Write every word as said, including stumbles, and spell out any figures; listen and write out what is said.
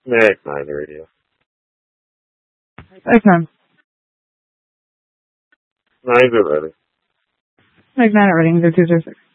X nine radio. X nine. Nine, good ready. X nine at reading, zero two zero six.